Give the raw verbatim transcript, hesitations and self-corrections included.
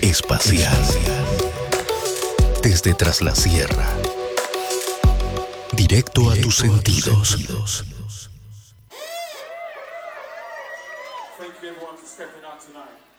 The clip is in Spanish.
espacial. Desde Tras la Sierra. Directo a tus sentidos. Thank you everyone for stepping out tonight.